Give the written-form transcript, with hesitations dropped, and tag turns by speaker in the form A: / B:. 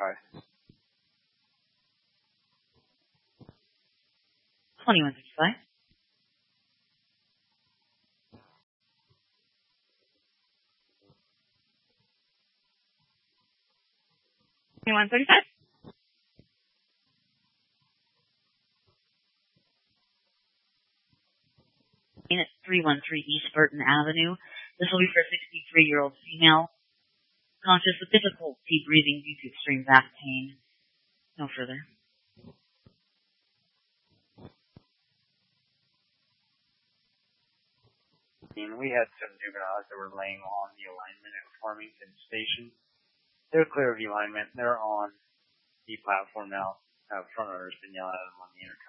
A: verify.
B: 2135. 2135. At 313 East Burton Avenue. This will be for a 63-year-old female, conscious with difficulty breathing due to extreme back pain. No further.
A: We had some juveniles that were laying on the alignment at Farmington Station. They're clear of the alignment. They're on the platform now. Front runners been yelling at them on the intercom.